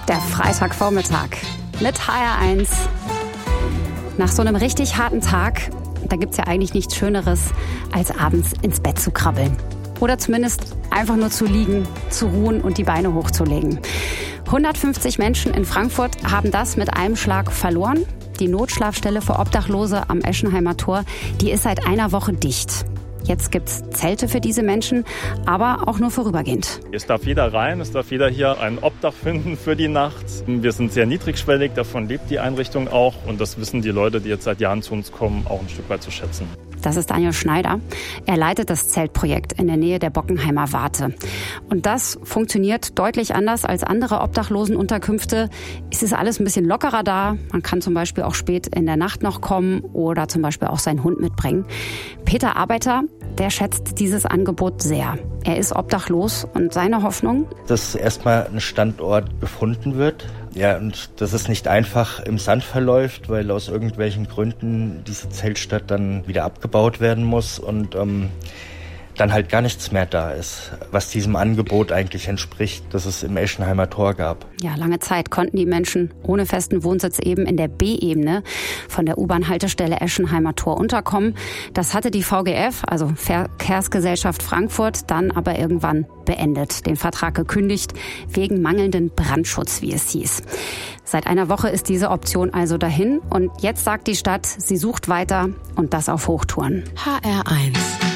Der Freitagvormittag mit HR1. Nach so einem richtig harten Tag, da gibt's ja eigentlich nichts Schöneres, als abends ins Bett zu krabbeln. Oder zumindest einfach nur zu liegen, zu ruhen und die Beine hochzulegen. 150 Menschen in Frankfurt haben das mit einem Schlag verloren. Die Notschlafstelle für Obdachlose am Eschenheimer Tor, die ist seit einer Woche dicht. Jetzt gibt's Zelte für diese Menschen, aber auch nur vorübergehend. Es darf jeder rein, es darf jeder hier ein Obdach finden für die Nacht. Wir sind sehr niedrigschwellig, davon lebt die Einrichtung auch. Und das wissen die Leute, die jetzt seit Jahren zu uns kommen, auch ein Stück weit zu schätzen. Das ist Daniel Schneider. Er leitet das Zeltprojekt in der Nähe der Bockenheimer Warte. Und das funktioniert deutlich anders als andere Obdachlosenunterkünfte. Es ist alles ein bisschen lockerer da. Man kann zum Beispiel auch spät in der Nacht noch kommen oder zum Beispiel auch seinen Hund mitbringen. Peter Arbeiter, der schätzt dieses Angebot sehr. Er ist obdachlos und seine Hoffnung? Dass erstmal ein Standort gefunden wird. Ja, und dass es nicht einfach im Sand verläuft, weil aus irgendwelchen Gründen diese Zeltstadt dann wieder abgebaut werden muss und dann halt gar nichts mehr da ist, was diesem Angebot eigentlich entspricht, das es im Eschenheimer Tor gab. Ja, lange Zeit konnten die Menschen ohne festen Wohnsitz eben in der B-Ebene von der U-Bahn-Haltestelle Eschenheimer Tor unterkommen. Das hatte die VGF, also Verkehrsgesellschaft Frankfurt, dann aber irgendwann beendet, den Vertrag gekündigt, wegen mangelnden Brandschutz, wie es hieß. Seit einer Woche ist diese Option also dahin und jetzt sagt die Stadt, sie sucht weiter und das auf Hochtouren. HR1